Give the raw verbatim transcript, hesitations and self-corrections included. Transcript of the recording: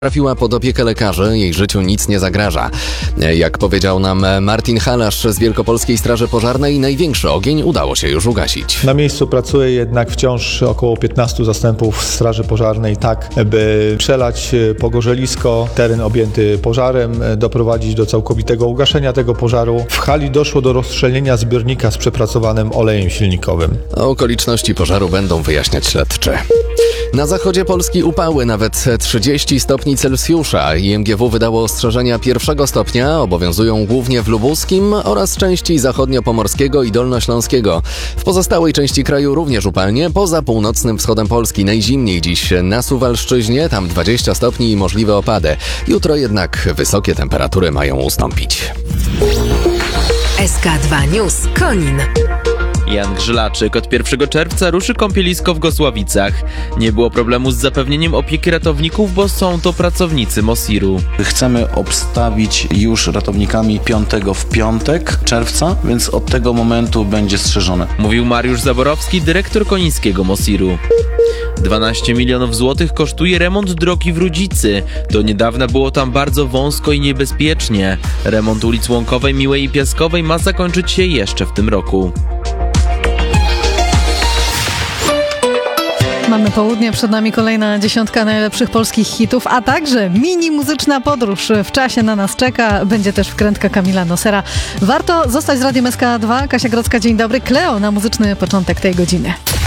Trafiła pod opiekę lekarzy, jej życiu nic nie zagraża. Jak powiedział nam Martin Halasz z Wielkopolskiej Straży Pożarnej, największy ogień udało się już ugasić. Na miejscu pracuje jednak wciąż około piętnastu zastępów Straży Pożarnej, tak by przelać pogorzelisko, teren objęty pożarem, doprowadzić do całkowitego ugaszenia tego pożaru. W hali doszło do rozstrzelenia zbiornika z przepracowanym olejem silnikowym. Okoliczności pożaru będą wyjaśniać śledczy. Na zachodzie Polski upały, nawet trzydzieści stopni Celsjusza. I M G W wydało ostrzeżenia pierwszego stopnia, obowiązują głównie w lubuskim oraz części zachodnio-pomorskiego i dolnośląskiego. W pozostałej części kraju również upalnie, poza północnym wschodem Polski. Najzimniej dziś na Suwalszczyźnie, tam dwadzieścia stopni i możliwe opady. Jutro jednak wysokie temperatury mają ustąpić. S K dwa News Konin. Jan Grzylaczyk. Od pierwszego czerwca ruszy kąpielisko w Gosławicach. Nie było problemu z zapewnieniem opieki ratowników, bo są to pracownicy Mosiru. Chcemy obstawić już ratownikami piątego w piątek czerwca, więc od tego momentu będzie strzeżone. Mówił Mariusz Zaborowski, dyrektor konińskiego Mosiru. dwanaście milionów złotych kosztuje remont drogi w Rudzicy. Do niedawna było tam bardzo wąsko i niebezpiecznie. Remont ulic Łąkowej, Miłej i Piaskowej ma zakończyć się jeszcze w tym roku. Mamy południe, przed nami kolejna dziesiątka najlepszych polskich hitów, a także mini muzyczna podróż w czasie na nas czeka. Będzie też wkrętka Kamila Nosera. Warto zostać z Radiem S K dwa. Kasia Grodzka, dzień dobry. Kleo na muzyczny początek tej godziny.